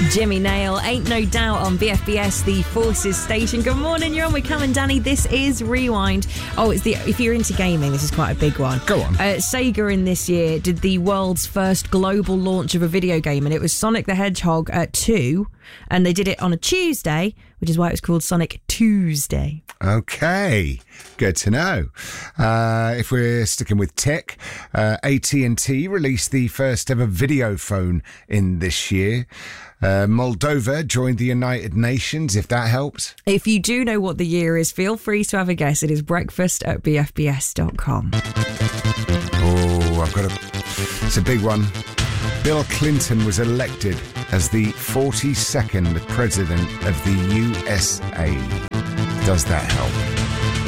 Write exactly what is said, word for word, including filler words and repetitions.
Jimmy Nail, Ain't No Doubt on B F B S, the Forces station. Good morning, you're on with Cam and Danny. This is Rewind. Oh, it's the if you're into gaming, this is quite a big one. Go on. Uh, Sega in this year did the world's first global launch of a video game, and it was Sonic the Hedgehog uh, two, and they did it on a Tuesday, which is why it was called Sonic Tuesday. Okay, good to know. Uh, if we're sticking with tech, uh, A T and T released the first ever video phone in this year. Uh, Moldova joined the United Nations, if that helps. If you do know what the year is, feel free to have a guess. It is breakfast at b f b s dot com. Oh, I've got a... It's a big one. Bill Clinton was elected as the forty-second President of the U S A. Does that help?